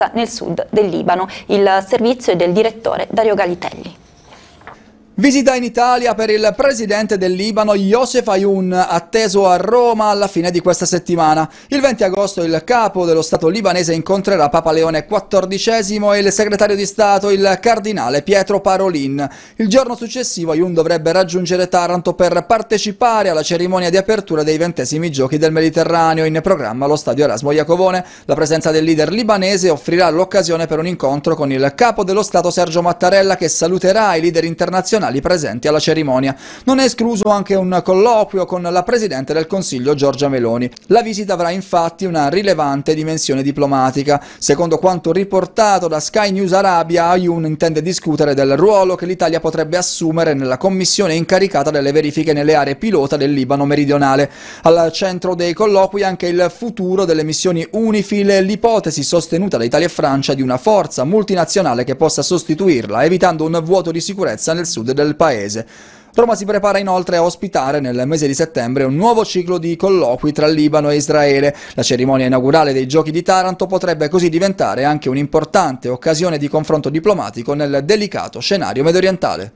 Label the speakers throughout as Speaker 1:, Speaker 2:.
Speaker 1: nel sud del Libano. Il servizio è del direttore Dario Galitelli.
Speaker 2: Visita in Italia per il presidente del Libano Youssef Ayoun, atteso a Roma alla fine di questa settimana. Il 20 agosto il capo dello Stato libanese incontrerà Papa Leone XIV e il segretario di Stato, il cardinale Pietro Parolin. Il giorno successivo Ayoun dovrebbe raggiungere Taranto per partecipare alla cerimonia di apertura dei 20esimi Giochi del Mediterraneo, in programma allo stadio Erasmo Iacovone. La presenza del leader libanese offrirà l'occasione per un incontro con il capo dello Stato Sergio Mattarella, che saluterà i leader internazionali presenti alla cerimonia. Non è escluso anche un colloquio con la Presidente del Consiglio Giorgia Meloni. La visita avrà infatti una rilevante dimensione diplomatica. Secondo quanto riportato da Sky News Arabia, Ayoun intende discutere del ruolo che l'Italia potrebbe assumere nella commissione incaricata delle verifiche nelle aree pilota del Libano meridionale. Al centro dei colloqui anche il futuro delle missioni UNIFIL e l'ipotesi sostenuta da Italia e Francia di una forza multinazionale che possa sostituirla, evitando un vuoto di sicurezza nel sud del paese. Roma si prepara inoltre a ospitare nel mese di settembre un nuovo ciclo di colloqui tra Libano e Israele. La cerimonia inaugurale dei Giochi di Taranto potrebbe così diventare anche un'importante occasione di confronto diplomatico nel delicato scenario mediorientale.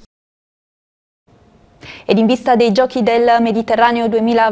Speaker 1: Ed in vista dei Giochi del Mediterraneo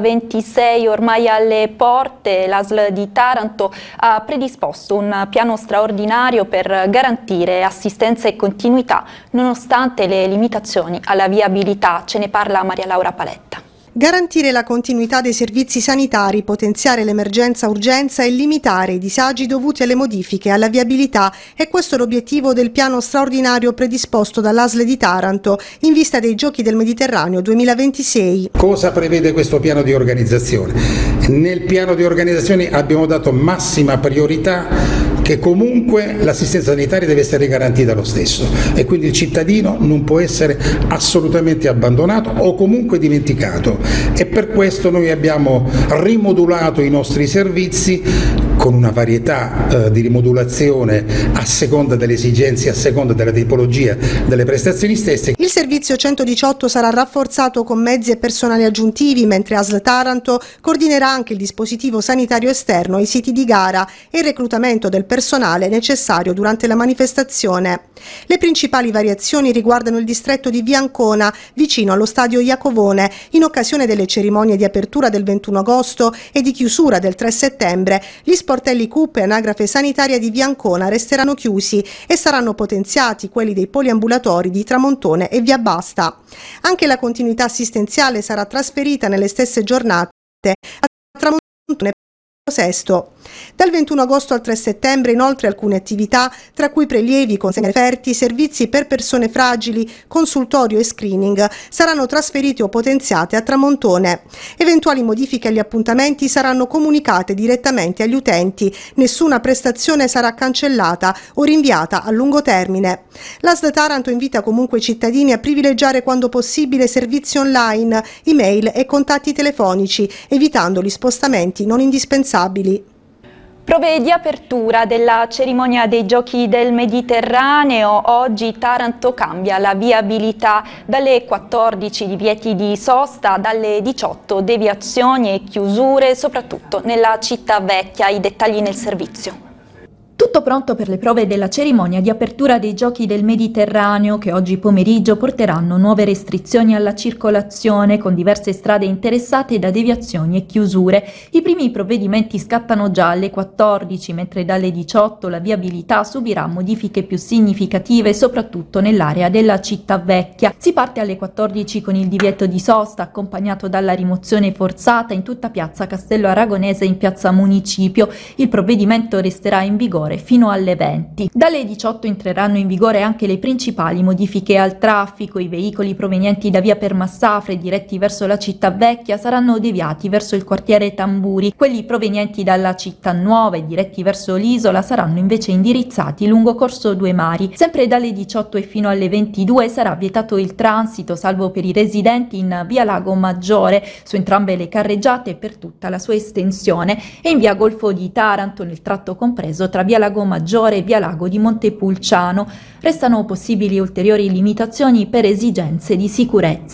Speaker 1: 2026 ormai alle porte, l'ASL di Taranto ha predisposto un piano straordinario per garantire assistenza e continuità nonostante le limitazioni alla viabilità. Ce ne parla Maria Laura Paletta.
Speaker 3: Garantire la continuità dei servizi sanitari, potenziare l'emergenza urgenza e limitare i disagi dovuti alle modifiche alla viabilità è questo l'obiettivo del piano straordinario predisposto dall'ASL di Taranto in vista dei Giochi del Mediterraneo 2026.
Speaker 4: Cosa prevede questo piano di organizzazione? Nel piano di organizzazione abbiamo dato massima priorità che comunque l'assistenza sanitaria deve essere garantita lo stesso e quindi il cittadino non può essere assolutamente abbandonato o comunque dimenticato, e per questo noi abbiamo rimodulato i nostri servizi con una varietà di rimodulazione a seconda delle esigenze, a seconda della tipologia delle prestazioni stesse.
Speaker 3: Il servizio 118 sarà rafforzato con mezzi e personali aggiuntivi, mentre ASL Taranto coordinerà anche il dispositivo sanitario esterno ai siti di gara e il reclutamento del personale necessario durante la manifestazione. Le principali variazioni riguardano il distretto di Via Ancona, vicino allo stadio Iacovone, in occasione delle cerimonie di apertura del 21 agosto e di chiusura del 3 settembre. Gli sportelli CUP e anagrafe sanitaria di Via Ancona resteranno chiusi e saranno potenziati quelli dei poliambulatori di Tramontone e Via Basta. Anche la continuità assistenziale sarà trasferita nelle stesse giornate a Tramontone e Sesto. Dal 21 agosto al 3 settembre inoltre alcune attività, tra cui prelievi, consegne referti, servizi per persone fragili, consultorio e screening, saranno trasferiti o potenziate a Tramontone. Eventuali modifiche agli appuntamenti saranno comunicate direttamente agli utenti, nessuna prestazione sarà cancellata o rinviata a lungo termine. L'ASL Taranto invita comunque i cittadini a privilegiare quando possibile servizi online, email e contatti telefonici, evitando gli spostamenti non indispensabili.
Speaker 1: Prove di apertura della cerimonia dei Giochi del Mediterraneo. Oggi Taranto cambia la viabilità, dalle 14 divieti di sosta, dalle 18 deviazioni e chiusure, soprattutto nella città vecchia. I dettagli nel servizio.
Speaker 5: Tutto pronto per le prove della cerimonia di apertura dei Giochi del Mediterraneo, che oggi pomeriggio porteranno nuove restrizioni alla circolazione, con diverse strade interessate da deviazioni e chiusure. I primi provvedimenti scattano già alle 14, mentre dalle 18 la viabilità subirà modifiche più significative, soprattutto nell'area della città vecchia. Si parte alle 14 con il divieto di sosta, accompagnato dalla rimozione forzata in tutta piazza Castello Aragonese e in piazza Municipio. Il provvedimento resterà in vigore fino alle 20. Dalle 18 entreranno in vigore anche le principali modifiche al traffico. I veicoli provenienti da via Permassafre diretti verso la città vecchia saranno deviati verso il quartiere Tamburi. Quelli provenienti dalla città nuova e diretti verso l'isola saranno invece indirizzati lungo corso Due Mari. Sempre dalle 18 e fino alle 22 sarà vietato il transito, salvo per i residenti in via Lago Maggiore su entrambe le carreggiate per tutta la sua estensione, e in via Golfo di Taranto nel tratto compreso tra via Lago Maggiore e via Lago di Montepulciano. Restano possibili ulteriori limitazioni per esigenze di sicurezza.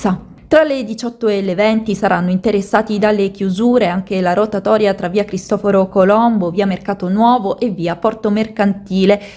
Speaker 5: Tra le 18 e le 20 saranno interessati dalle chiusure anche la rotatoria tra via Cristoforo Colombo, via Mercato Nuovo e via Porto Mercantile.